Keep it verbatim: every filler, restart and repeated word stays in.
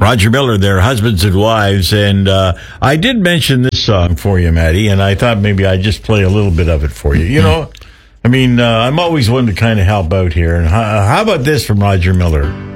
Roger Miller there, Husbands and Wives. And uh, I did mention this song for you, Maddie, and I thought maybe I'd just play a little bit of it for you. You know, I mean, uh, I'm always one to kind of help out here. And how, how about this from Roger Miller?